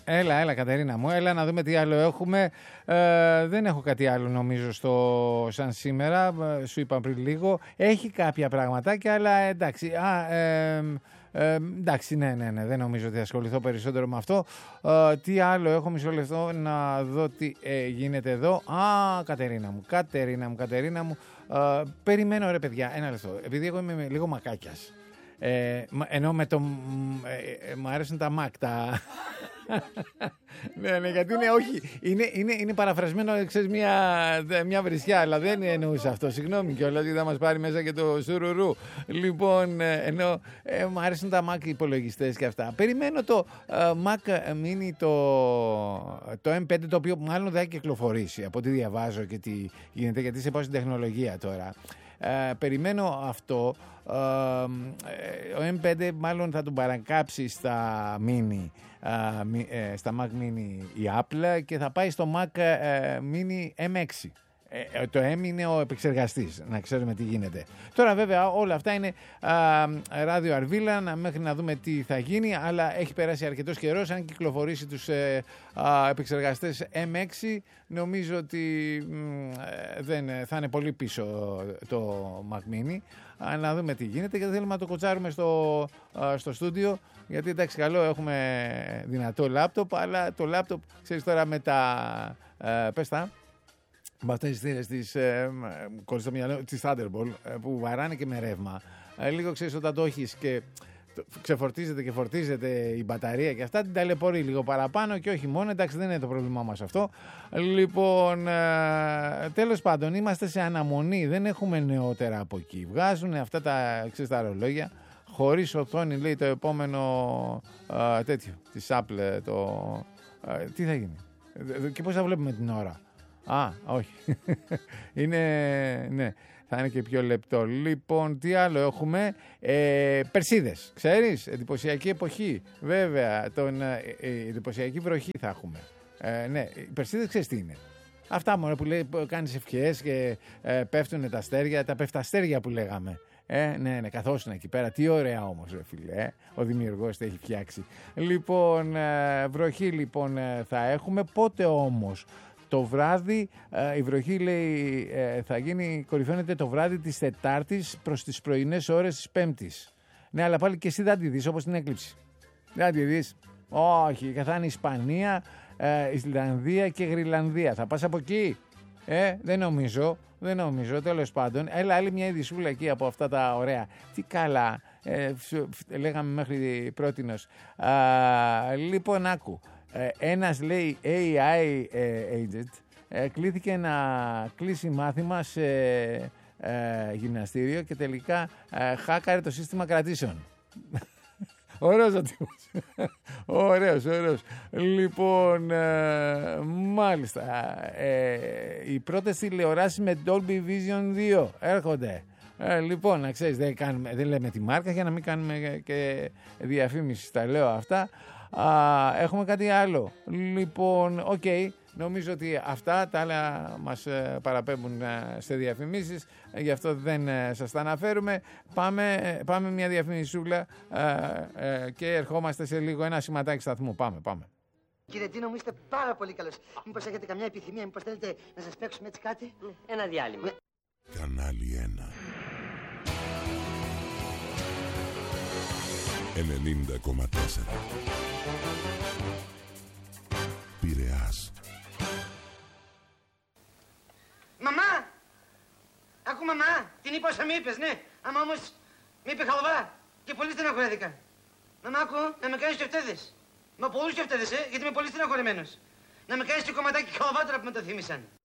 Έλα, Κατερίνα μου, έλα να δούμε τι άλλο έχουμε. Δεν έχω κάτι άλλο νομίζω σαν σήμερα. Σου είπα πριν λίγο. Έχει κάποια πραγματάκια, αλλά εντάξει. Εντάξει, ναι, δεν νομίζω ότι θα ασχοληθώ περισσότερο με αυτό. Τι άλλο έχω, μισό λεπτό να δω τι γίνεται εδώ. Κατερίνα μου. Περιμένω ρε παιδιά, ένα λεπτό. Επειδή εγώ είμαι λίγο μακάκιας. Ενώ μου αρέσουν τα Mac, ναι, γιατί είναι παραφρασμένο, ξέρεις, μια βρισιά, αλλά δεν εννοούσα αυτό, συγγνώμη κιόλας, γιατί θα μας πάρει μέσα και το σουρουρού. Λοιπόν, ενώ μου αρέσουν τα Mac υπολογιστές και αυτά. Περιμένω το Mac Mini, το M5, το οποίο μάλλον δεν θα κυκλοφορήσει, από ό,τι διαβάζω και τι γίνεται, γιατί σε πάω στην τεχνολογία τώρα. Περιμένω αυτό. Ο M5 μάλλον θα τον παρακάψει στα Mac Mini η Apple και θα πάει στο Mac Mini M6. Το M είναι ο επεξεργαστής, να ξέρουμε τι γίνεται. Τώρα βέβαια όλα αυτά είναι ράδιο αρβίλα μέχρι να δούμε τι θα γίνει, αλλά έχει περάσει αρκετός καιρός. Αν κυκλοφορήσει τους επεξεργαστές M6, νομίζω ότι δεν θα είναι πολύ πίσω το Mac Mini. Να δούμε τι γίνεται, γιατί θέλουμε να το κοτσάρουμε στο στούντιο, γιατί εντάξει, καλό, έχουμε δυνατό λάπτοπ, αλλά το λάπτοπ, ξέρεις τώρα με τα με αυτές τις θύρες της Thunderbolt που βαράνε και με ρεύμα, λίγο ξέρεις, όταν το έχεις και ξεφορτίζεται και φορτίζεται η μπαταρία και αυτά, την ταλαιπωρεί λίγο παραπάνω, και όχι μόνο, εντάξει, δεν είναι το πρόβλημά μας αυτό. Λοιπόν, τέλος πάντων, είμαστε σε αναμονή, δεν έχουμε νεότερα από εκεί. Βγάζουν αυτά τα ρολόγια χωρίς οθόνη, λέει, το επόμενο τέτοιο της Apple, τι θα γίνει και πώς θα βλέπουμε την ώρα. Όχι. Ναι, θα είναι και πιο λεπτό. Λοιπόν, τι άλλο έχουμε? Περσίδες, ξέρεις, εντυπωσιακή εποχή. Βέβαια, εντυπωσιακή βροχή θα έχουμε. Ναι, οι περσίδες ξέρεις τι είναι? Αυτά μόνο που λέει, κάνεις ευχές και πέφτουν τα αστέρια, τα πεφταστέρια που λέγαμε. Ναι, καθόσουν εκεί πέρα. Τι ωραία όμως, ρε φίλε, ο δημιουργός τα έχει φτιάξει. Λοιπόν, βροχή λοιπόν θα έχουμε. Πότε όμως? Το βράδυ, η βροχή λέει θα γίνει, κορυφώνεται το βράδυ της Τετάρτης προς τις πρωινές ώρες της Πέμπτης. Ναι, αλλά πάλι και εσύ δεν τη δεις, όπως την έκλειψη. Δεν τη δεις. Όχι, θα είναι Ισπανία, Ισλανδία και Γρυλανδία. Θα πας από εκεί? Δεν νομίζω, τέλος πάντων. Έλα, άλλη μια ειδισούλα εκεί από αυτά τα ωραία. Τι καλά, λέγαμε μέχρι πρότινος. Λοιπόν, άκου. Ένας, λέει, AI agent κλήθηκε να κλείσει μάθημα σε γυμναστήριο και τελικά χάκαρε το σύστημα κρατήσεων. Ωραίος ο τύπος. Ωραίος. Λοιπόν, μάλιστα, οι πρώτες τηλεοράσεις με Dolby Vision 2 έρχονται. Λοιπόν, να ξέρεις, δεν λέμε τη μάρκα για να μην κάνουμε και διαφήμιση, τα λέω αυτά. Έχουμε κάτι άλλο. Λοιπόν, νομίζω ότι αυτά τα άλλα μας παραπέμπουν σε διαφημίσεις, γι' αυτό δεν σας τα αναφέρουμε. Πάμε μια διαφημισούλα και ερχόμαστε σε λίγο, ένα σηματάκι σταθμού. Πάμε. Κύριε Τίνο μου, είστε πάρα πολύ καλός. Μήπως έχετε καμιά επιθυμία, μήπως θέλετε να σας παίξουμε έτσι κάτι? Ένα διάλειμμα. Κανάλι 1 90,4 Πειραιάς. Μαμά! Ακού μαμά, την είπα όσα μη είπες, ναι. Άμα όμως μη είπε χαλβά και πολύ στεναχωρέθηκα. Μαμά, ακού, να με κάνεις και φτέδες. Μα πολλούς και φτέδες, γιατί είμαι πολύ στεναχωρεμένος. Να με κάνεις και κομματάκι χαλβά τώρα που με το θύμισαν.